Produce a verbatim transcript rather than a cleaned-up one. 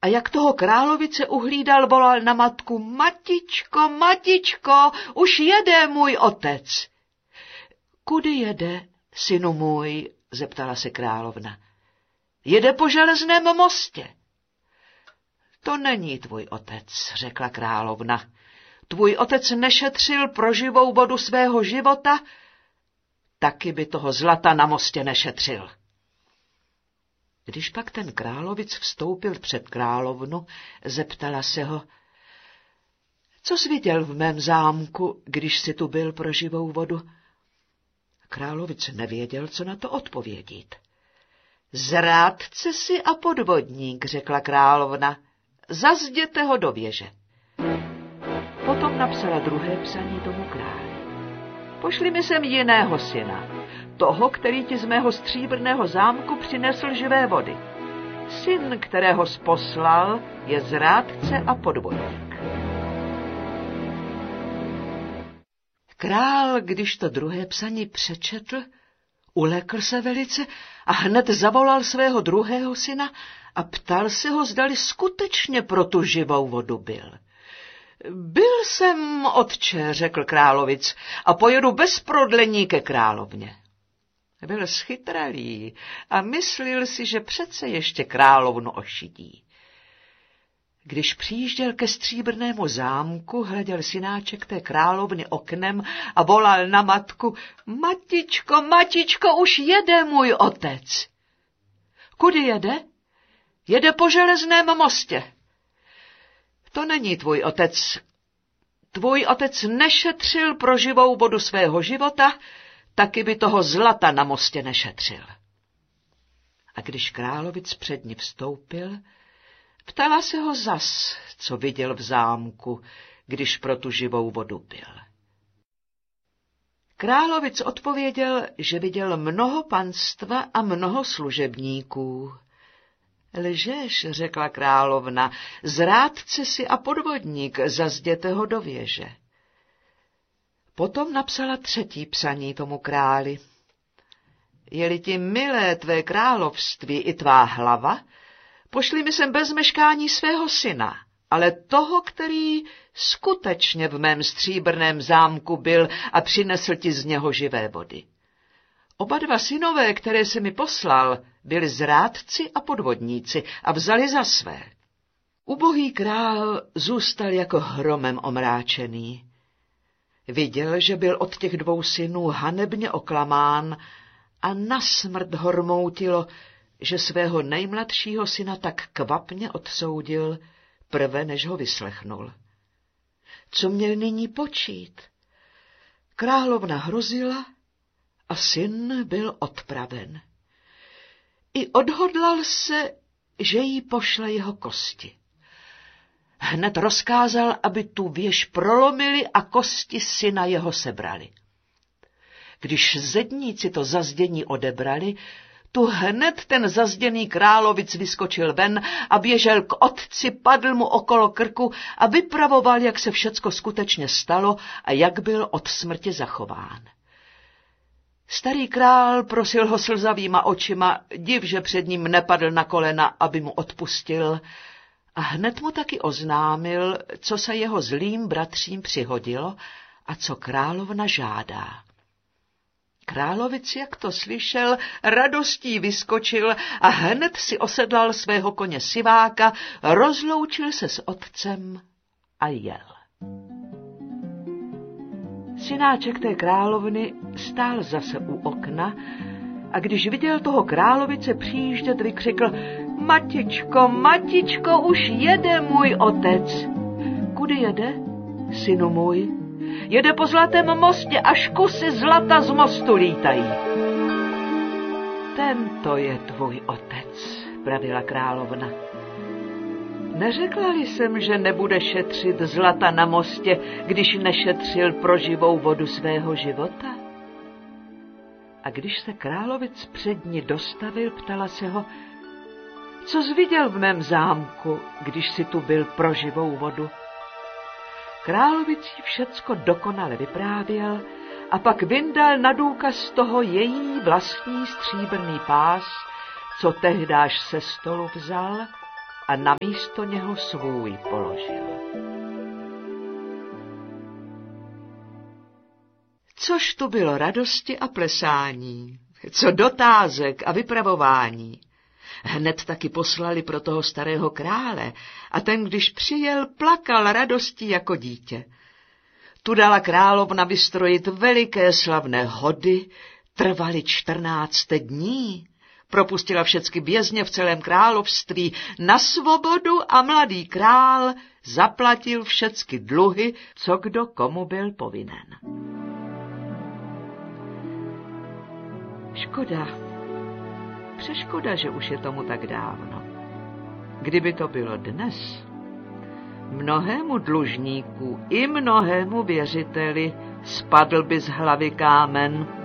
a jak toho královice uhlídal, volal na matku: Matičko, matičko, už jede můj otec. Kudy jede, synu můj? Zeptala se královna. Jede po železném mostě. To není tvůj otec, řekla královna. Tvůj otec nešetřil pro živou vodu svého života, taky by toho zlata na mostě nešetřil. Když pak ten královic vstoupil před královnu, zeptala se ho: Co jsi viděl v mém zámku, když jsi tu byl pro živou vodu? Královic nevěděl, co na to odpovědět. Zrádce si a podvodník, řekla královna, zazděte ho do věže. Potom napsala druhé psaní tomu králi. Pošli mi sem jiného syna, toho, který ti z mého stříbrného zámku přinesl živé vody. Syn, kterého jsi poslal, je zrádce a podvodník. Král, když to druhé psaní přečetl, ulekl se velice a hned zavolal svého druhého syna a ptal se ho, zdali skutečně pro tu živou vodu byl. Byl jsem, otče, řekl královic, a pojedu bez prodlení ke královně. Byl schytralý a myslil si, že přece ještě královnu ošidí. Když přijížděl ke stříbrnému zámku, hleděl synáček té královny oknem a volal na matku: Matičko, matičko, už jede můj otec. Kudy jede? Jede po železném mostě. To není tvůj otec. Tvůj otec nešetřil pro živou vodu svého života, taky by toho zlata na mostě nešetřil. A když královic před ní vstoupil, ptala se ho zas, co viděl v zámku, když pro tu živou vodu byl. Královic odpověděl, že viděl mnoho panstva a mnoho služebníků. Lžeš, řekla královna, zrádce si a podvodník, zazděte ho do věže. Potom napsala třetí psaní tomu králi. Je-li ti milé tvé království i tvá hlava, pošli mi sem bez meškání svého syna, ale toho, který skutečně v mém stříbrném zámku byl a přinesl ti z něho živé vody. Oba dva synové, které jsi mi poslal, byli zrádci a podvodníci a vzali za své. Ubohý král zůstal jako hromem omráčený. Viděl, že byl od těch dvou synů hanebně oklamán a nasmrt ho rmoutilo, že svého nejmladšího syna tak kvapně odsoudil, prve než ho vyslechnul. Co měl nyní počít? Královna hrozila a syn byl odpraven. I odhodlal se, že jí pošle jeho kosti. Hned rozkázal, aby tu věž prolomili a kosti syna jeho sebrali. Když zedníci to zazdění odebrali, tu hned ten zazděný královic vyskočil ven a běžel k otci, padl mu okolo krku a vypravoval, jak se všecko skutečně stalo a jak byl od smrti zachován. Starý král prosil ho slzavýma očima, div, že před ním nepadl na kolena, aby mu odpustil, a hned mu taky oznámil, co se jeho zlým bratřím přihodilo a co královna žádá. Královic, jak to slyšel, radostí vyskočil a hned si osedlal svého koně Siváka, rozloučil se s otcem a jel. Synáček té královny stál zase u okna a když viděl toho královice přijíždět, vykřikl: Matičko, matičko, už jede můj otec. Kudy jede, synu můj? Jede po zlatém mostě, až kusy zlata z mostu lítají. Tento je tvůj otec, pravila královna. Neřekla-li jsem, že nebude šetřit zlata na mostě, když nešetřil pro živou vodu svého života? A když se královic před ní dostavil, ptala se ho: Co jsi viděl v mém zámku, když jsi tu byl pro živou vodu? Královic jí všecko dokonale vyprávěl a pak vyndal na důkaz toho její vlastní stříbrný pás, co tehdáž se stolu vzal, a namísto něho svůj položil. Což tu bylo radosti a plesání, co dotázek a vypravování. Hned taky poslali pro toho starého krále a ten, když přijel, plakal radostí jako dítě. Tu dala královna vystrojit veliké slavné hody, trvaly čtrnáct dní. Propustila všecky vězně v celém království na svobodu a mladý král zaplatil všecky dluhy, co kdo komu byl povinen. Škoda, přeškoda, že už je tomu tak dávno. Kdyby to bylo dnes, mnohému dlužníku i mnohému věřiteli spadl by z hlavy kámen.